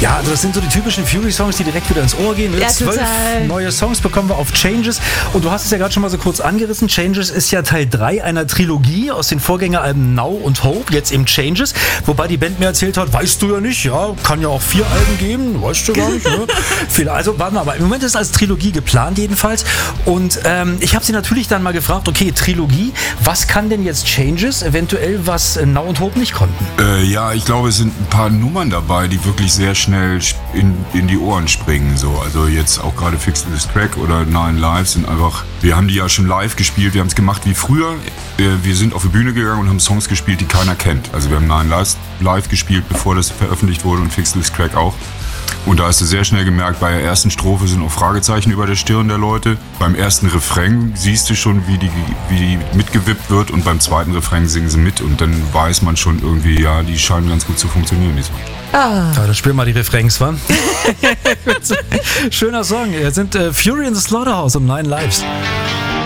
Ja, also das sind so die typischen Fury-Songs, die direkt wieder ins Ohr gehen. Ja, 12 total. neue Songs bekommen wir auf Changes. Und du hast es ja gerade schon mal so kurz angerissen. Changes ist ja Teil 3 einer Trilogie aus den Vorgängeralben Now und Hope. Jetzt eben Changes. Wobei die Band mir erzählt hat, weißt du ja nicht, ja, kann ja auch 4 Alben geben, weißt du gar nicht. Ne? Also warte mal, aber im Moment ist es als Trilogie geplant jedenfalls. Und ich habe sie natürlich dann mal gefragt, okay, Trilogie, was kann denn jetzt Changes eventuell, was Now und Hope nicht konnten? Ja, ich glaube, es sind ein paar Nummern dabei, die wirklich sehr schnell in die Ohren springen. So. Also jetzt auch gerade Fix This Track oder Nine Lives sind einfach, wir haben die ja schon live gespielt, wir haben es gemacht wie früher. Wir sind auf die Bühne gegangen und haben Songs gespielt, die keiner kennt. Also wir haben Nine Lives live gespielt, bevor das veröffentlicht wurde, und Fix This Track auch. Und da hast du sehr schnell gemerkt, bei der ersten Strophe sind auch Fragezeichen über der Stirn der Leute. Beim ersten Refrain siehst du schon, wie die mitgewippt wird, und beim zweiten Refrain singen sie mit, und dann weiß man schon irgendwie, ja, die scheinen ganz gut zu funktionieren diesmal. Ja, dann spielen wir die Refrains, wa? Schöner Song. Es sind Fury in the Slaughterhouse und Nine Lives.